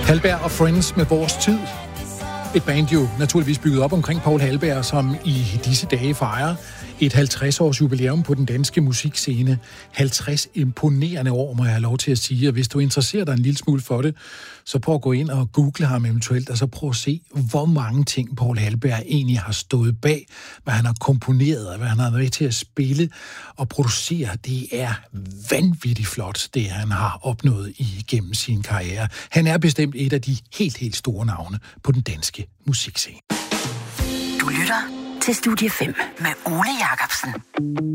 Hallberg og Friends med Vores Tid. Et band jo naturligvis bygget op omkring Poul Halberg, som i disse dage fejrer et 50-års jubilæum på den danske musikscene. 50 imponerende år, må jeg have lov til at sige. Og hvis du interesserer dig en lille smule for det, så prøv at gå ind og google ham eventuelt, og så prøv at se, hvor mange ting Poul Halberg egentlig har stået bag, hvad han har komponeret, og hvad han har været til at spille og producere. Det er vanvittigt flot, det han har opnået igennem sin karriere. Han er bestemt et af de helt store navne på den danske musikscene. Du lytter til Studie 5 med Ole Jacobsen.